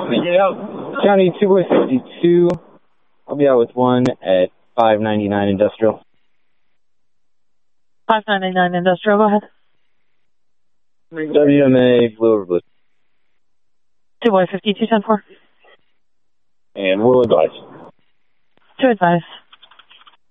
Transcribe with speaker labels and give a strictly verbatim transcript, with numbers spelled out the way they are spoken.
Speaker 1: Yeah. County two boy fifty-two. I'll be out with one at five ninety-nine Industrial.
Speaker 2: five ninety-nine Industrial, go ahead.
Speaker 1: W M A, blue over blue.
Speaker 2: two boy fifty-two ten four.
Speaker 1: And we'll advise.
Speaker 2: To advise.